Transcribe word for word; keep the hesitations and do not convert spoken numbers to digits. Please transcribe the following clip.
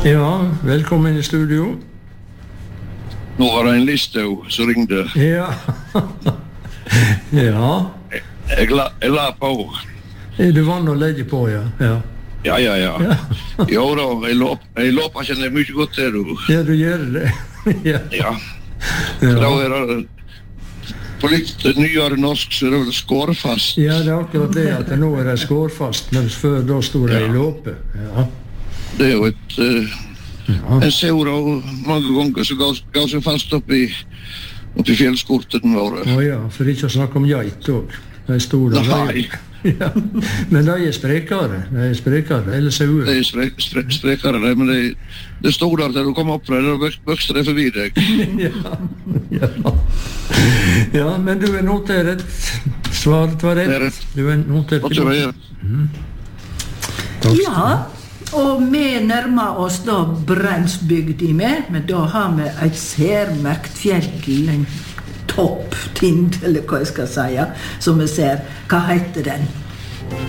Ja, velkommen i studio. Nå var det en Listau som ringde. Ja. Ja. Jeg, jeg, la, jeg la på. Er du vann å legge på, ja? Ja, Ja, ja, ja. ja. Jo da, jeg låp, jeg låp kjenner mye godt til, du. Ja, du gjør det. Ja. Ja. Da Ja. er det på litt nyere norsk, så er det vel skårfast. Ja, det er akkurat det at nå er det skårfast, mens før da stod det Ja. i låpe. Ja. Det er jo et... Uh, Ja. en saur og mange ganger så gav, gav seg fast oppi, oppi fjellskorten våre. Å ja, for ikke å snakke om geit også. De store. Nei, Ja. Men de er sprekere. De er sprekere, eller sauer. det er spre, spre, sprekere det, men det, det stod der til du kom opp fra det, og vokste det forbi deg. Ja. Ja. Ja, men du er noteret. Svaret var Det er rett. rett. Du er notert. Hva tror jeg? Takk. Ja, og vi nærmer oss da Brensbygdi med, men da har vi et særmerkt fjell, en topptind, eller hva jeg skal si, som vi ser. Hva heter den?